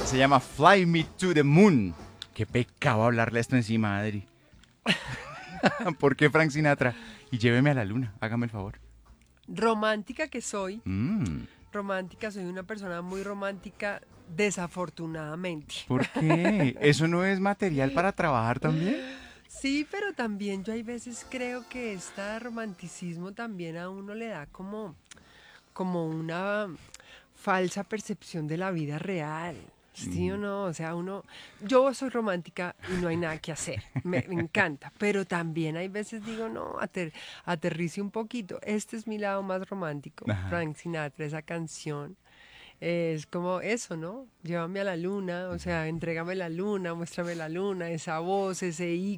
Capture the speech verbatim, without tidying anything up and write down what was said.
se llama Fly Me to the Moon. Qué pecado hablarle esto encima, Adri. ¿Por qué Frank Sinatra? Y lléveme a la luna, hágame el favor. Romántica que soy, Mm, romántica, soy una persona muy romántica, desafortunadamente. ¿Por qué? ¿Eso no es material para trabajar también? Sí, pero también yo hay veces creo que este romanticismo también a uno le da como, como una falsa percepción de la vida real. ¿Sí o Mm, no? O sea, uno, yo soy romántica y no hay nada que hacer, me, me encanta, pero también hay veces digo, no, ater, aterrice un poquito, este es mi lado más romántico, ajá. Frank Sinatra, esa canción, es como eso, ¿no? Llévame a la luna, o sea, entrégame la luna, muéstrame la luna, esa voz, ese